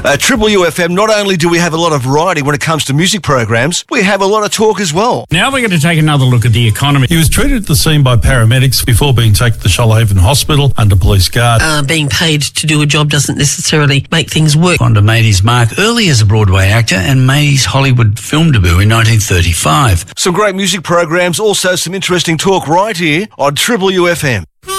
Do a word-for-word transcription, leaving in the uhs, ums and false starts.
At Triple U F M, not only do we have a lot of variety when it comes to music programs, we have a lot of talk as well. Now we're going to take another look at the economy. He was treated at the scene by paramedics before being taken to Shoalhaven Hospital under police guard. Uh, being paid to do a job doesn't necessarily make things work. Fonda made his mark early as a Broadway actor and made his Hollywood film debut in nineteen thirty-five. Some great music programs, also some interesting talk right here on Triple U F M.